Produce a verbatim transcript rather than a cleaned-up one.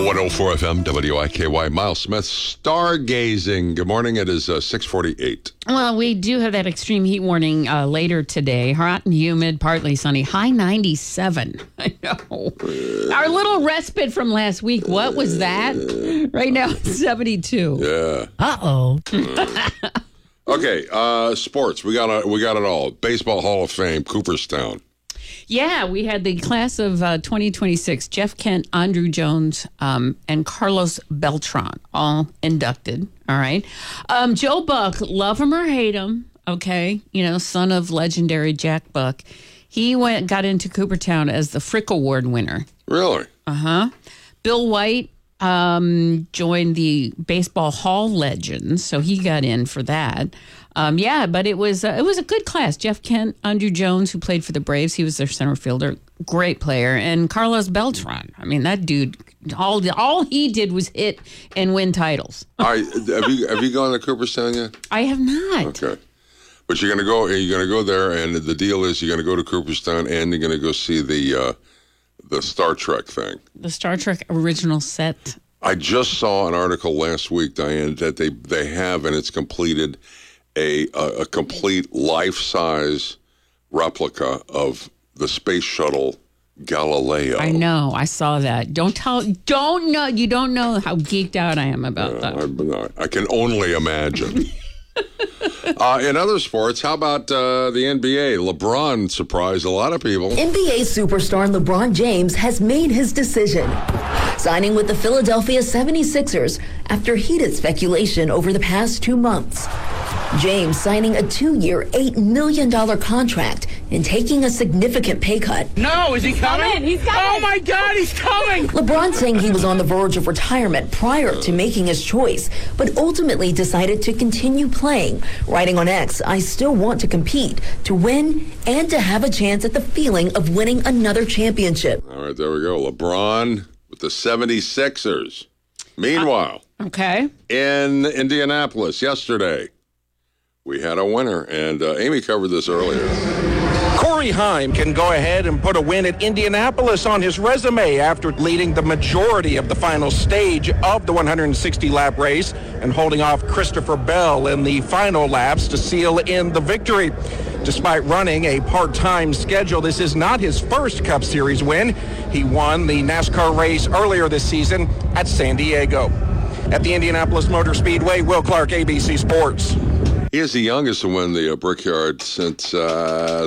one oh four F M, W I K Y. Miles Smith, stargazing. Good morning. It is uh, six forty-eight. Well, we do have that extreme heat warning uh, later today. Hot and humid, partly sunny. High ninety-seven. I know. Our little respite from last week, what was that? Right now, it's seventy-two. Yeah. Uh-oh. Okay, uh, sports. We got, a, we got it all. Baseball Hall of Fame, Cooperstown. Yeah, we had the class of uh, twenty twenty-six, Jeff Kent, Andrew Jones, um, and Carlos Beltran, all inducted, all right? Um, Joe Buck, love him or hate him, okay, you know, son of legendary Jack Buck, he went got into Cooperstown as the Frick Award winner. Really? Uh-huh. Bill White um, joined the Baseball Hall Legends, so he got in for that. Um, yeah, but it was uh, it was a good class. Jeff Kent, Andrew Jones, who played for the Braves, he was their center fielder, great player, and Carlos Beltran. I mean, that dude, all all he did was hit and win titles. All right, have you have you gone to Cooperstown yet? I have not. Okay, but you're gonna go. You're gonna go there, and the deal is you're gonna go to Cooperstown, and you're gonna go see the uh, the Star Trek thing. The Star Trek original set. I just saw an article last week, Diane, that they they have, and it's completed. A, a, a complete life-size replica of the space shuttle Galileo. I know. I saw that. Don't tell. Don't know. You don't know how geeked out I am about uh, that. I, I can only imagine. uh, in other sports, how about uh, the N B A? LeBron surprised a lot of people. N B A superstar LeBron James has made his decision, signing with the Philadelphia seventy-sixers after heated speculation over the past two months. James signing a two-year, eight million dollars contract and taking a significant pay cut. No, is he coming? coming? He's coming. Oh, my God, he's coming. LeBron saying he was on the verge of retirement prior to making his choice, but ultimately decided to continue playing, writing on X, "I still want to compete, to win, and to have a chance at the feeling of winning another championship." All right, there we go. LeBron with the seventy-sixers. Meanwhile, Uh, okay. in Indianapolis yesterday, we had a winner, and uh, Amy covered this earlier. Corey Heim can go ahead and put a win at Indianapolis on his resume after leading the majority of the final stage of the one hundred sixty lap race and holding off Christopher Bell in the final laps to seal in the victory. Despite running a part-time schedule, this is not his first Cup Series win. He won the NASCAR race earlier this season at San Diego. At the Indianapolis Motor Speedway, Will Clark, A B C Sports. He is the youngest to win the uh, Brickyard since uh,